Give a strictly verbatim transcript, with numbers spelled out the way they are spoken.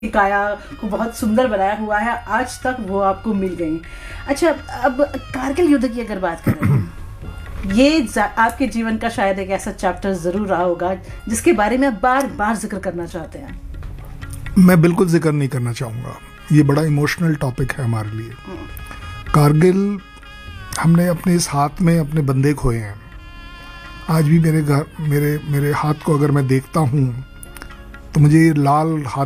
काया को बहुत सुंदर बनाया हुआ है, आज तक वो आपको मिल गई। अच्छा, अब कारगिल युद्ध की अगर बात करें, ये आपके जीवन का शायद एक ऐसा चैप्टर जरूर रहा होगा जिसके बारे में आप बार बार जिक्र करना चाहते हैं। मैं बिल्कुल जिक्र नहीं करना चाहूँगा, ये बड़ा इमोशनल टॉपिक है हमारे लिए। कारगिल, हमने अपने इस हाथ में अपने बंदे खोए हैं। आज भी मेरे घर मेरे मेरे हाथ को अगर मैं देखता हूँ तो मुझे ये लाल हाथ